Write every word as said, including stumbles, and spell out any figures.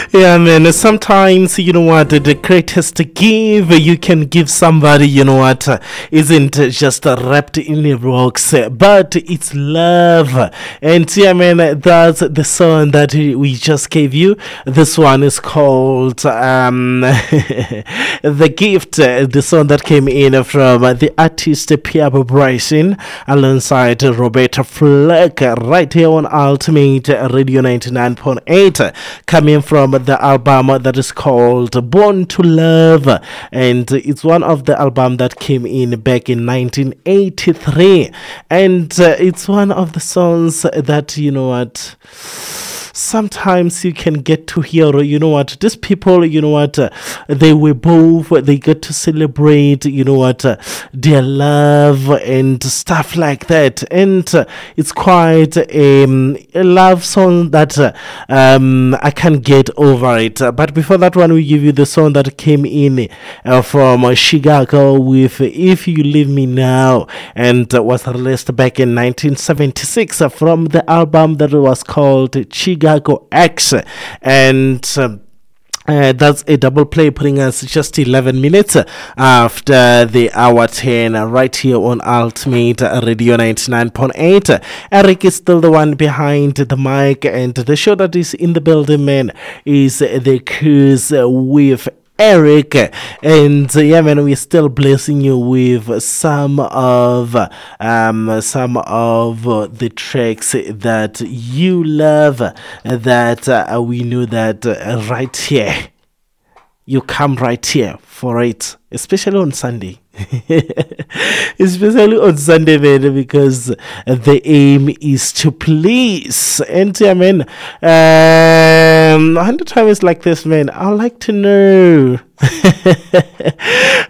Yeah, man. Sometimes, you know what, the greatest gift you can give somebody, you know what, uh, isn't just uh, wrapped in a box, uh, but it's love. And yeah, man, that's the song that we just gave you. This one is called um, The Gift, uh, the song that came in from uh, the artist Pierre Bryson alongside Roberta Fleck, uh, right here on Ultimate Radio ninety-nine point eight, uh, coming from the album that is called Born to Love, and it's one of the album that came in back in nineteen eighty-three, and uh, it's one of the songs that, you know what, sometimes you can get to hear, you know what, these people, you know what, uh, they were both, they get to celebrate, you know what, uh, their love and stuff like that. And uh, it's quite um, a love song that uh, um, I can't get over it. Uh, but before that one, we give you the song that came in uh, from uh, Chicago with If You Leave Me Now, and uh, was released back in nineteen seventy-six uh, from the album that was called Chicago X. And um, Uh, that's a double play, putting us just eleven minutes after the hour ten, uh, right here on Ultimate Radio ninety-nine point eight. Eric is still the one behind the mic, and the show that is in the building, man, is the Cruise with Eric. And uh, yeah, man, we're still blessing you with some of um some of uh, the tracks that you love, uh, that uh, we know that uh, right here you come right here for it, especially on Sunday. Especially on Sunday, man, because the aim is to please. And yeah, man, um, a hundred times like this, man, I'd like to know